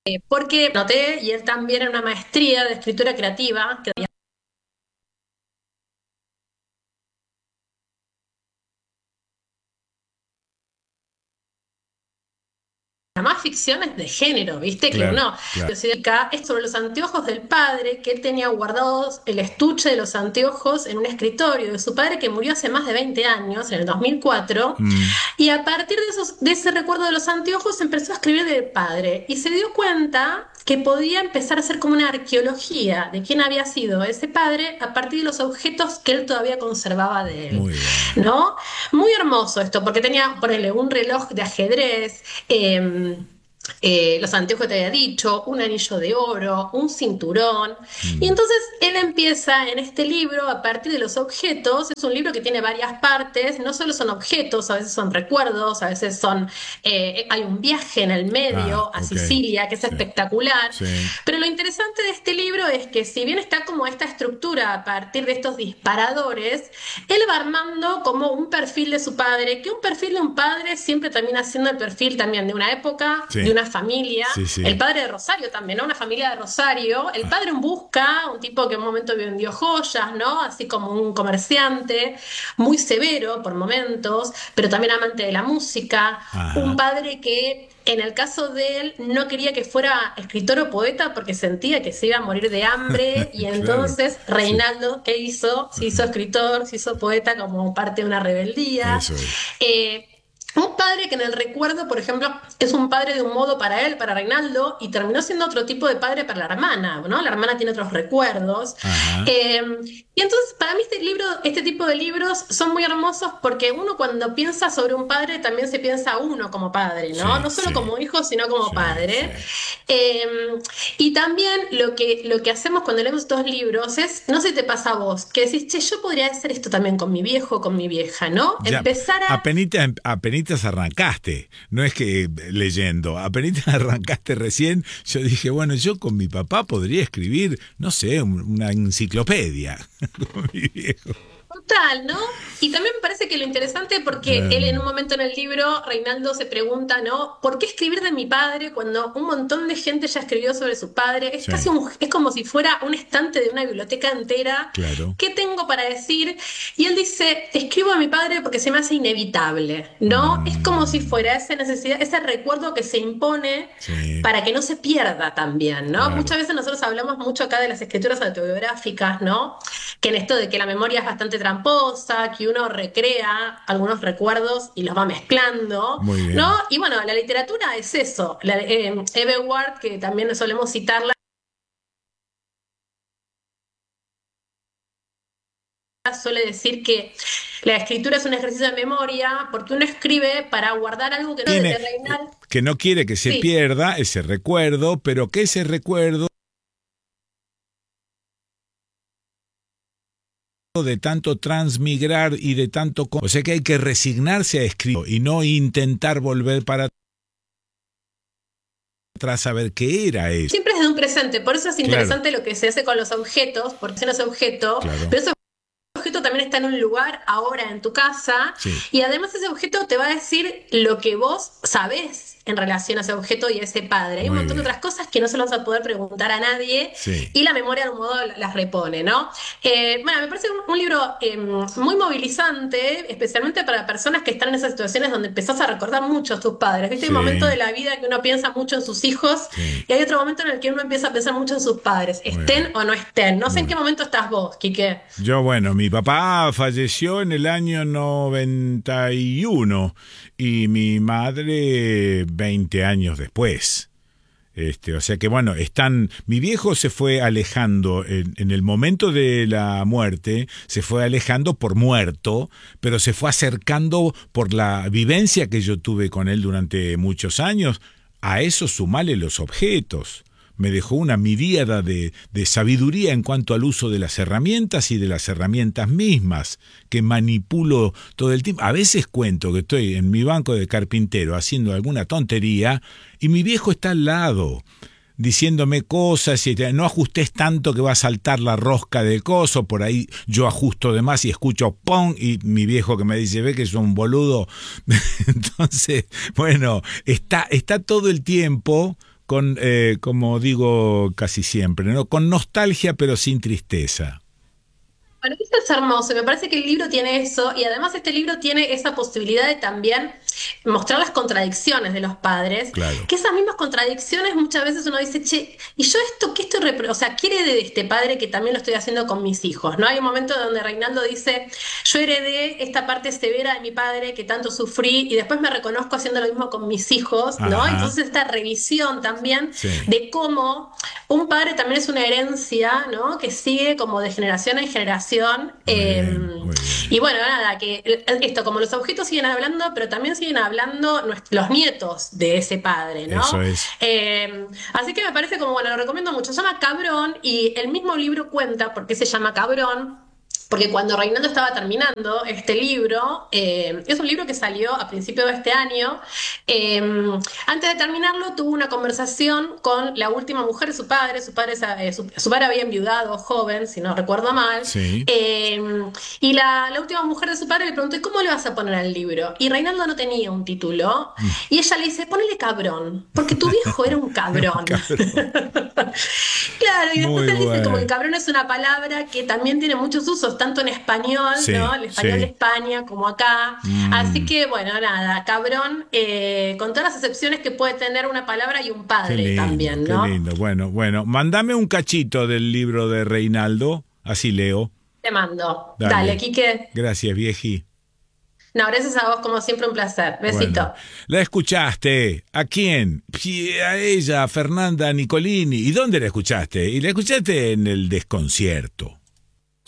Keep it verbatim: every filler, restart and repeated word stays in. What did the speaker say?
Porque noté, y él también en una maestría de escritura creativa, que más ficciones de género, viste que Claro, uno claro. se dedica es sobre los anteojos del padre, que él tenía guardados el estuche de los anteojos en un escritorio de su padre que murió hace más de veinte años, en el dos mil cuatro, Mm, y a partir de, esos, de ese recuerdo de los anteojos empezó a escribir del padre y se dio cuenta que podía empezar a hacer como una arqueología de quién había sido ese padre a partir de los objetos que él todavía conservaba de él, muy bien. ¿no? Muy hermoso esto, porque tenía, ponele, un reloj de ajedrez, eh, eh, los anteojos que te había dicho, un anillo de oro, un cinturón. Y Mm, entonces él empieza en este libro a partir de los objetos. Es un libro que tiene varias partes, no solo son objetos, a veces son recuerdos, a veces son, eh, hay un viaje en el ah, medio a ok. Sicilia, que es Sí, espectacular. sí. Pero lo interesante de este libro es que si bien está como esta estructura a partir de estos disparadores, él va armando como un perfil de su padre, que un perfil de un padre siempre termina siendo el perfil también de una época, de Sí, una familia. sí, El sí. padre de Rosario también, ¿no? Una familia de Rosario. El padre en busca, un tipo que en un momento vendió joyas, ¿no? Así como un comerciante, muy severo por momentos, pero también amante de la música. Un Ajá. padre que en el caso de él no quería que fuera escritor o poeta porque sentía que se iba a morir de hambre y Claro. entonces Sí. Reinaldo, ¿qué hizo? Se hizo escritor, se hizo poeta como parte de una rebeldía. Eso es. Eh, un padre que en el recuerdo, por ejemplo, es un padre de un modo para él, para Reinaldo, y terminó siendo otro tipo de padre para la hermana, ¿no? La hermana tiene otros recuerdos. Ajá. Eh, y entonces, para mí, este libro, este tipo de libros son muy hermosos porque uno cuando piensa sobre un padre también se piensa a uno como padre, ¿no? Sí, No solo sí. como hijo, sino como Sí, padre. sí. Eh, y también lo que, lo que hacemos cuando leemos estos libros es, no sé si te pasa a vos, que decís, che, yo podría hacer esto también con mi viejo, con mi vieja, ¿no? Ya, Empezar a apenitas, apenitas arrancaste, no es que leyendo, apenitas arrancaste recién, yo dije, bueno, yo con mi papá podría escribir, no sé, un- una enciclopedia con mi viejo. total, ¿no? Y también me parece que lo interesante porque él en un Um, momento en el libro, Reinaldo se pregunta, ¿no? ¿Por qué escribir de mi padre cuando un montón de gente ya escribió sobre su padre? Es casi sí, un, es como si fuera un estante de una biblioteca entera. claro. ¿Qué tengo para decir? Y él dice, escribo a mi padre porque se me hace inevitable, ¿no? Es como si Mm, fuera esa necesidad, ese recuerdo que se impone sí, para que no se pierda también, ¿no? claro. Muchas veces nosotros hablamos mucho acá de las escrituras autobiográficas, ¿no? Que en esto de que la memoria es bastante tramposa, que uno recrea algunos recuerdos y los va mezclando, Muy ¿no? bien. Y bueno, la literatura es eso. La, eh, Eve Ward, que también solemos citarla, suele decir que la escritura es un ejercicio de memoria porque uno escribe para guardar algo que no de, Tiene, de eh, Reinal. que no quiere que se Sí, pierda ese recuerdo, pero que ese recuerdo de tanto transmigrar y de tanto... O sea que hay que resignarse a escribir y no intentar volver para atrás a ver qué era eso. siempre es de un presente, por eso es Claro, interesante lo que se hace con los objetos, porque son ese objeto, claro. pero ese objeto también está en un lugar ahora en tu casa Sí, y además ese objeto te va a decir lo que vos sabés en relación a ese objeto y a ese padre. Hay un muy montón de bien. otras cosas que no se las vas a poder preguntar a nadie Sí. y la memoria de un modo las repone, ¿no? Eh, bueno, me parece un, un libro eh, muy movilizante, especialmente para personas que están en esas situaciones donde empezás a recordar mucho a tus padres. ¿Viste? Hay un momento de Sí, la vida que uno piensa mucho en sus hijos sí. y hay otro momento en el que uno empieza a pensar mucho en sus padres, Muy estén bien. o no estén. No sé en Muy qué bien. momento estás vos, Quique. Yo, bueno, mi papá falleció en el año noventa y uno y mi madre veinte años después. Este, o sea que bueno, están. Mi viejo se fue alejando en, en el momento de la muerte, se fue alejando por muerto, pero se fue acercando por la vivencia que yo tuve con él durante muchos años. A eso sumale los objetos. Me dejó una miríada de, de sabiduría en cuanto al uso de las herramientas y de las herramientas mismas que manipulo todo el tiempo. A veces cuento que estoy en mi banco de carpintero haciendo alguna tontería y mi viejo está al lado diciéndome cosas y no ajustes tanto que va a saltar la rosca del coso, por ahí yo ajusto de más y escucho ¡pum! Y mi viejo que me dice, ve que es un boludo. Entonces, bueno, está, está todo el tiempo con eh, como digo casi siempre, ¿no? Con nostalgia pero sin tristeza. Bueno, esto es hermoso, me parece que el libro tiene eso y además este libro tiene esa posibilidad de también mostrar las contradicciones de los padres, Claro. que esas mismas contradicciones muchas veces uno dice, che, ¿y yo esto qué estoy repro-? O sea, quiere de este padre que también lo estoy haciendo con mis hijos, ¿no? Hay un momento donde Reinaldo dice, yo heredé esta parte severa de mi padre que tanto sufrí y después me reconozco haciendo lo mismo con mis hijos, ¿no? Ajá. Entonces esta revisión también Sí. de cómo un padre también es una herencia, ¿no? Que sigue como de generación en generación. Muy Eh, bien, muy bien. y bueno, nada, que esto, como los objetos siguen hablando, pero también siguen hablando nues- los nietos de ese padre, Eso ¿no? es. Eh, así que me parece como, bueno, lo recomiendo mucho. Se llama Cabrón y el mismo libro cuenta por qué se llama Cabrón. Porque cuando Reinaldo estaba terminando este libro, eh, es un libro que salió a principios de este año, eh, antes de terminarlo tuvo una conversación con la última mujer de su padre, su padre, eh, su, su padre había enviudado joven, si no recuerdo mal, Sí. eh, y la, la última mujer de su padre le preguntó, ¿y cómo le vas a poner al libro? Y Reinaldo no tenía un título, Mm. y ella le dice, ponele cabrón, porque tu viejo era un Era un cabrón. cabrón. Claro, y después Muy él dice como que bueno. cabrón es una palabra que también tiene muchos usos, tanto en español, Sí, ¿no? El español de sí. España como acá. Así Mm, que, bueno, nada, cabrón, eh, con todas las excepciones que puede tener una palabra y un qué padre lindo, también, qué ¿no? lindo. Bueno, bueno, mándame un cachito del libro de Reinaldo, así leo. Te mando. Dale, Dale. Quique. Gracias, vieji. No, gracias a vos, como siempre, un placer. Bueno, Besito. la escuchaste. ¿A quién? Sí, a ella, Fernanda Nicolini. ¿Y dónde la escuchaste? Y la escuchaste en el desconcierto.